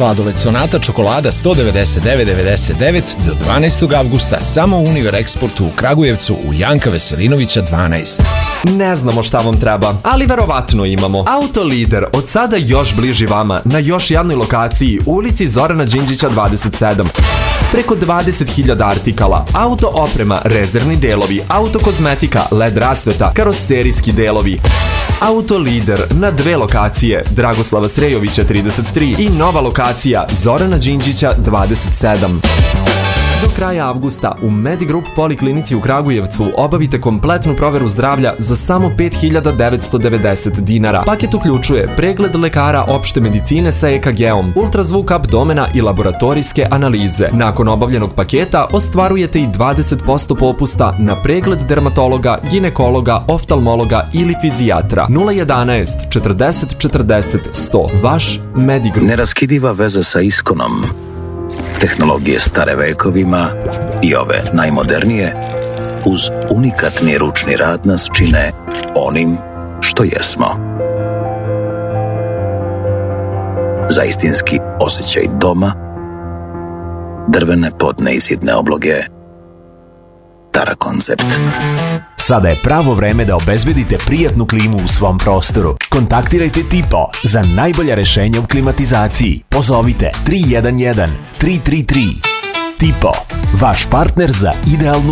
Sladoled Sonata čokolada 199,99 do 12. avgusta samo u Univer Eksportu u Kragujevcu u Janka Veselinovića 12. Ne znamo šta vam treba, ali verovatno imamo. Autolider od sada još bliži vama na još jednoj lokaciji u ulici Zorana Đinđića 27. Preko 20.000 artikala, auto oprema, rezervni delovi, auto kozmetika, LED rasveta, karoserijski delovi. Autolider na dve lokacije, Dragoslava Srejovića 33 i nova lokacija Zorana Đinđića 27. Do kraja avgusta u Medigroup Poliklinici u Kragujevcu obavite kompletnu proveru zdravlja za samo 5.990 dinara. Paket uključuje pregled lekara opšte medicine sa EKG-om, ultrazvuk abdomena i laboratorijske analize. Nakon obavljenog paketa ostvarujete i 20% popusta na pregled dermatologa, ginekologa, oftalmologa ili fizijatra. 011 40 40 100. Vaš Medigroup. Neraskidiva veza sa Iskonom. Tehnologije stare vekovima i ove najmodernije, uz unikatni ručni rad nas čine onim što jesmo. Za istinski osjećaj doma, drvene podne i zidne obloge, Tara Koncept. Sada je pravo vreme da obezbedite prijatnu klimu u svom prostoru. Kontaktirajte Tipo za najbolja rešenja u klimatizaciji. Pozovite 311 333. Tipo, vaš partner za idealnu